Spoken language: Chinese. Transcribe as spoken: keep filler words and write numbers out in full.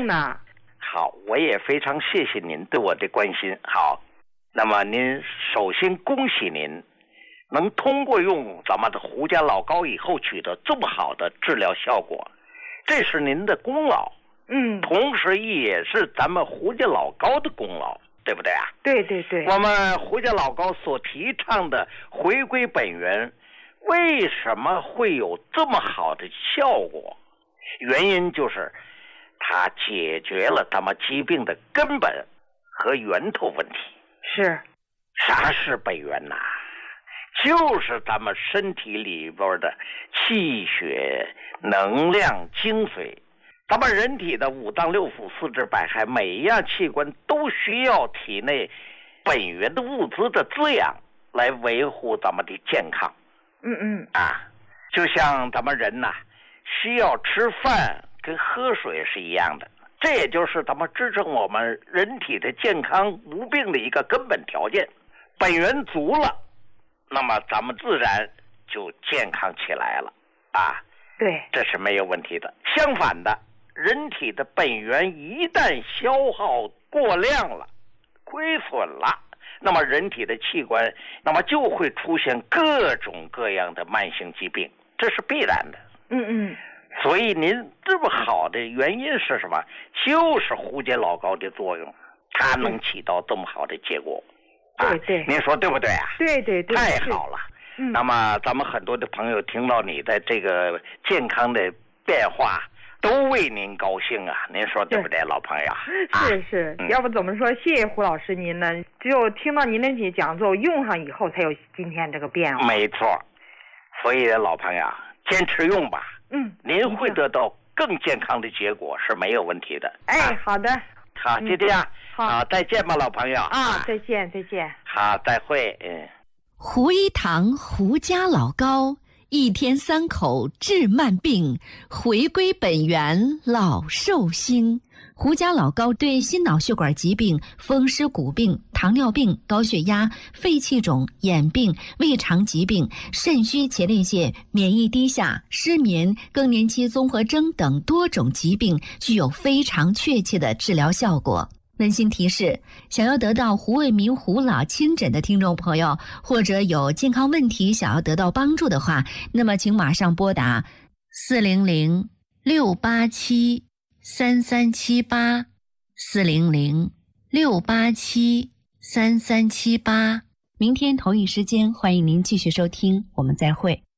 呢。 好，我也非常谢谢您对我的关心。好，那么您首先恭喜您能通过用咱们的胡家老膏以后取得这么好的治疗效果，这是您的功劳。 嗯， 同时也是咱们胡家老膏的功劳，对不对啊？ 对对对。 我们胡家老膏所提倡的回归本源，为什么会有这么好的效果？原因就是它解决了咱们疾病的根本和源头问题。 是。 啥是本源呐？就是咱们身体里边的气血、能量、精髓。咱们人体的五脏六腑、四肢百骸，每一样器官都需要体内本源的物资的滋养，来维护咱们的健康。 嗯嗯。 啊，就像咱们人呐、啊，需要吃饭跟喝水是一样的，这也就是咱们支撑我们人体的健康无病的一个根本条件。本源足了，那么咱们自然就健康起来了啊。 对， 这是没有问题的。相反的，人体的本源一旦消耗过量了、亏损了，那么人体的器官那么就会出现各种各样的慢性疾病，这是必然的。 嗯嗯。 所以您这么好的原因是什么？就是胡家老膏的作用，它能起到这么好的结果。 对对、 啊，您说对不对啊？ 对对对， 太好了。嗯，那么咱们很多的朋友听到你的这个健康的变化，都为您高兴啊！您说对不对，老朋友？ 是是、啊，要不怎么说谢谢胡老师您呢？只有听到您的讲座用上以后，才有今天这个变化。 没错，所以老朋友坚持用吧。 嗯， 您会得到更健康的结果是没有问题的。 哎，啊、好的。 好，就这样。 好、 啊，再见吧，老朋友。 啊，再见，再见。 好，再会。嗯。 胡一堂胡家老膏，一天三口治慢病，回归本源老寿星。胡家老膏对心脑血管疾病、风湿骨病、糖尿病、高血压、肺气肿、眼病、胃肠疾病、肾虚前列腺、免疫低下、失眠、更年期综合征等多种疾病具有非常确切的治疗效果。温馨提示：想要得到胡卫民胡老亲诊的听众朋友，或者有健康问题想要得到帮助的话，那么请马上拨打四零零六八七三三七八四零零六八七三三七八。明天同一时间，欢迎您继续收听，我们再会。